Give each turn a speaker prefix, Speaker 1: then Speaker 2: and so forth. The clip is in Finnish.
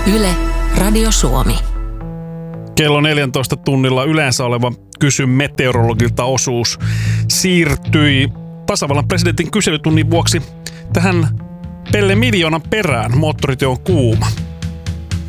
Speaker 1: Yle, Radio Suomi.
Speaker 2: Kello 14 tunnilla yleensä oleva Kysy meteorologilta -osuus siirtyi tasavallan presidentin kyselytunnin vuoksi tähän Pelle Miljoonan perään. Moottoritie on kuuma.